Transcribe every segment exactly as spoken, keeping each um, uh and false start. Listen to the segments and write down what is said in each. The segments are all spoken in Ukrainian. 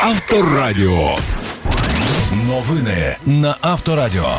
Авторадіо. Новини на Авторадіо.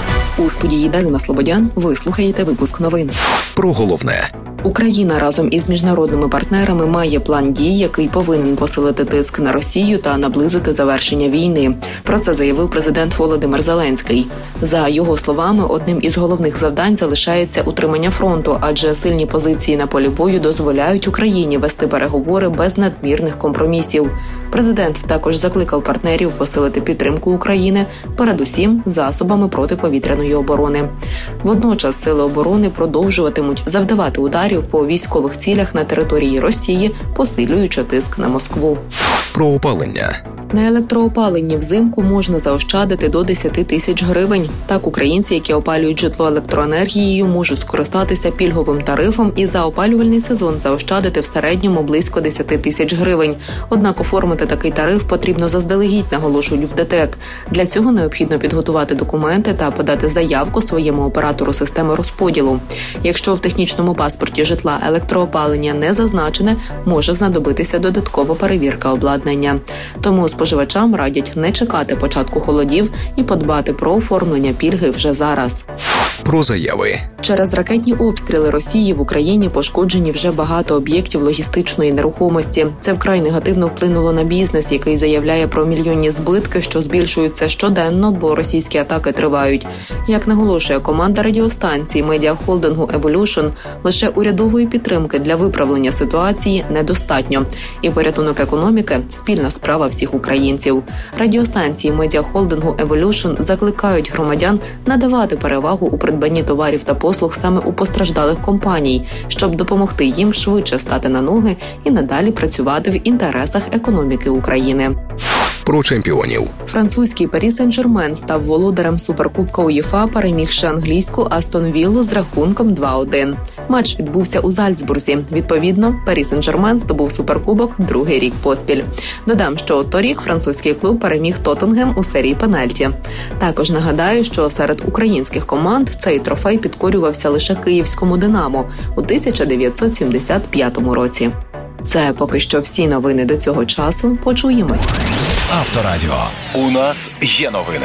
У студії Дарина Слободян ви слухаєте випуск новин. Про головне. Україна разом із міжнародними партнерами має план дій, який повинен посилити тиск на Росію та наблизити завершення війни. Про це заявив президент Володимир Зеленський. За його словами, одним із головних завдань залишається утримання фронту, адже сильні позиції на полі бою дозволяють Україні вести переговори без надмірних компромісів. Президент також закликав партнерів посилити підтримку України, передусім засобами протиповітряної оборони. Водночас сили оборони продовжуватимуть завдавати ударів по військових цілях на території Росії, посилюючи тиск на Москву. Про опалення. На електроопаленні взимку можна заощадити до десять тисяч гривень. Так, українці, які опалюють житло електроенергією, можуть скористатися пільговим тарифом і за опалювальний сезон заощадити в середньому близько десять тисяч гривень. Однак оформити такий тариф потрібно заздалегідь, наголошують в ДТЕК. Для цього необхідно підготувати документи та подати заявку своєму оператору системи розподілу. Якщо в технічному паспорті житла електроопалення не зазначене, може знадобитися додаткова перевірка обладнання. Тому споживачам радять не чекати початку холодів і подбати про оформлення пільги вже зараз. Про заяви. Через ракетні обстріли Росії в Україні пошкоджені вже багато об'єктів логістичної нерухомості. Це вкрай негативно вплинуло на бізнес, який заявляє про мільйонні збитки, що збільшуються щоденно, бо російські атаки тривають. Як наголошує команда радіостанції медіахолдингу «Evolution», лише урядової підтримки для виправлення ситуації недостатньо. І порятунок економіки – спільна справа всіх українців. Радіостанції медіахолдингу «Evolution» закликають громадян надавати перевагу у придбанні товарів та послуг саме у постраждалих компаній, щоб допомогти їм швидше стати на ноги і надалі працювати в інтересах економіки України. Про чемпіонів. Французький Парі Сен-Жермен став володарем Суперкубка УЄФА, перемігши англійську Астон Віллу з рахунком два один. Матч відбувся у Зальцбурзі. Відповідно, Парі Сен-Жермен здобув Суперкубок другий рік поспіль. Додам, що торік французький клуб переміг Тоттенгем у серії пенальті. Також нагадаю, що серед українських команд цей трофей підкорювався лише київському «Динамо» у тисяча дев'ятсот сімдесят п'ятому році. Це поки що всі новини до цього часу. Почуємось. Авторадіо. У нас є новини.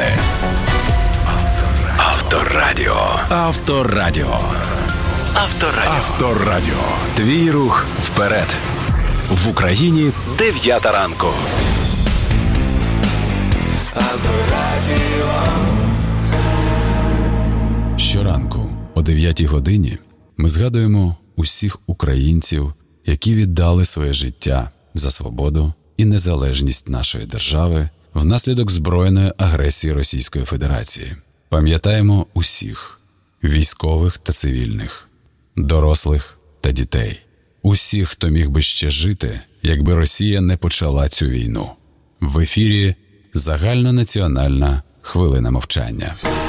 Авторадіо. Авторадіо. Авторадіо. Авторадіо. Твій рух вперед. В Україні дев'ята ранку. Авторадіо. Щоранку о дев'ятій годині ми згадуємо усіх українців, які віддали своє життя за свободу і незалежність нашої держави внаслідок збройної агресії Російської Федерації. Пам'ятаємо усіх – військових та цивільних, дорослих та дітей. Усіх, хто міг би ще жити, якби Росія не почала цю війну. В ефірі загальнонаціональна хвилина мовчання.